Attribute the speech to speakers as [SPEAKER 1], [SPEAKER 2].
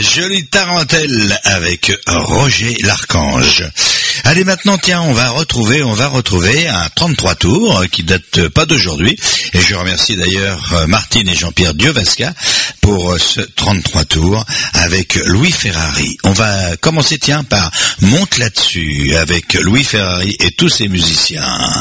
[SPEAKER 1] Jolie tarentelle avec Roger l'Archange. Allez, maintenant, tiens, on va retrouver un 33 tours qui date pas d'aujourd'hui. Et je remercie d'ailleurs Martine et Jean-Pierre Diovasca pour ce 33 tours avec Louis Ferrari. On va commencer, tiens, par Monte là-dessus avec Louis Ferrari et tous ses musiciens.